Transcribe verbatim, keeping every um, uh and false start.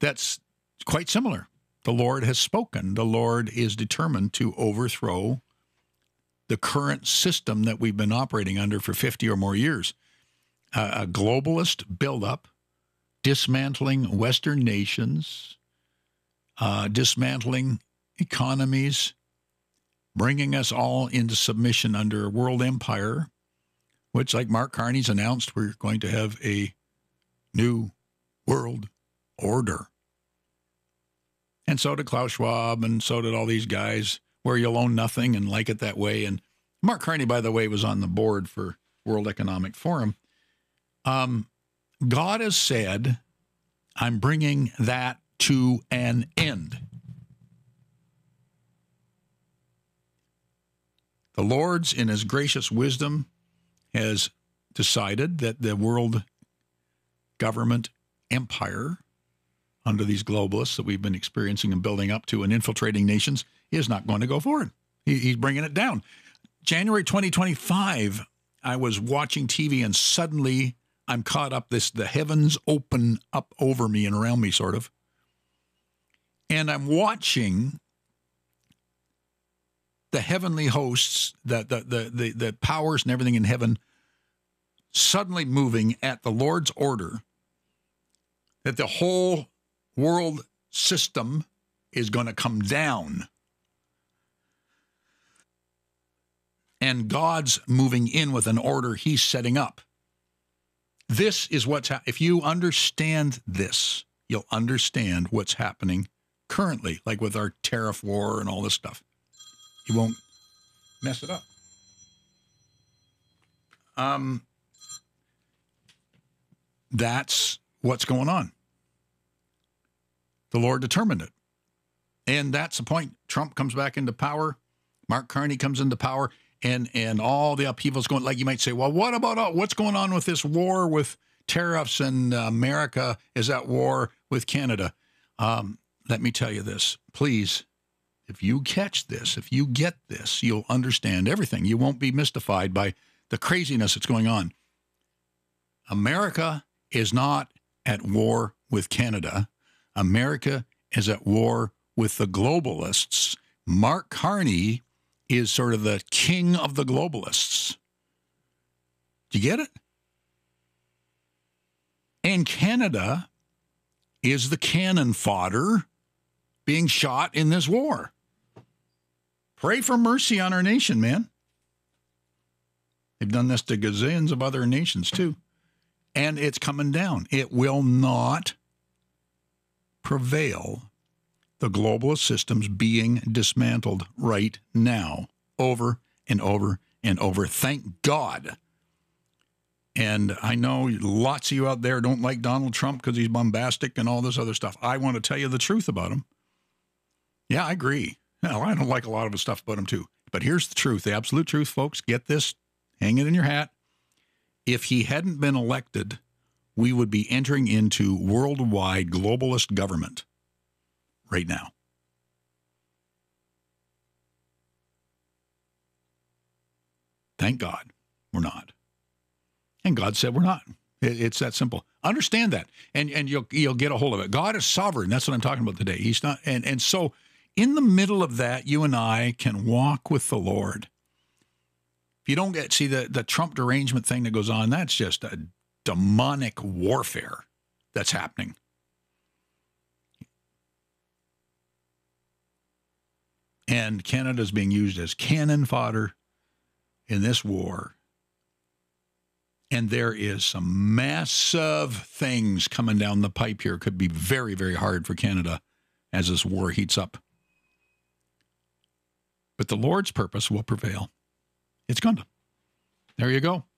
that's quite similar. The Lord has spoken. The Lord is determined to overthrow the current system that we've been operating under for fifty or more years. Uh, a globalist buildup, dismantling Western nations, uh, dismantling economies, bringing us all into submission under a world empire, which, like Mark Carney's announced, we're going to have a new world order. And so did Klaus Schwab, and so did all these guys, where you'll own nothing and like it that way. And Mark Carney, by the way, was on the board for World Economic Forum. Um, God has said, I'm bringing that to an end. The Lord's, in his gracious wisdom, has decided that the world government empire under these globalists that we've been experiencing and building up to and infiltrating nations is not going to go forward. He, he's bringing it down. January twenty twenty-five, I was watching T V and suddenly I'm caught up. This the heavens open up over me and around me, sort of. And I'm watching the heavenly hosts, the, the, the, the, the powers and everything in heaven suddenly moving at the Lord's order, that the whole world system is going to come down. And God's moving in with an order he's setting up. This is what's happening. If you understand this, you'll understand what's happening currently, like with our tariff war and all this stuff. You won't mess it up. Um, that's what's going on. The Lord determined it. And that's the point. Trump comes back into power. Mark Carney comes into power. And and all the upheaval's going, like you might say, well, what about uh, what's going on with this war with tariffs, and uh, America is at war with Canada? Um, let me tell you this. Please, if you catch this, if you get this, you'll understand everything. You won't be mystified by the craziness that's going on. America is not at war with Canada. America is at war with the globalists. Mark Carney is sort of the king of the globalists. Do you get it? And Canada is the cannon fodder being shot in this war. Pray for mercy on our nation, man. They've done this to gazillions of other nations too. And it's coming down. It will not prevail. The globalist system's being dismantled right now, over and over and over. Thank God. And I know lots of you out there don't like Donald Trump because he's bombastic and all this other stuff. I want to tell you the truth about him. Yeah, I agree. No, I don't like a lot of his stuff about him too. But here's the truth, the absolute truth, folks. Get this, hang it in your hat. If he hadn't been elected, we would be entering into worldwide globalist government right now. Thank God we're not. And God said we're not. It, it's that simple. Understand that, and and you'll you'll get a hold of it. God is sovereign. That's what I'm talking about today. He's not, and and so in the middle of that, you and I can walk with the Lord. If you don't get see the the Trump derangement thing that goes on, that's just a demonic warfare that's happening. And Canada's being used as cannon fodder in this war. And there is some massive things coming down the pipe here. Could be very, very hard for Canada as this war heats up. But the Lord's purpose will prevail. It's going to. There you go.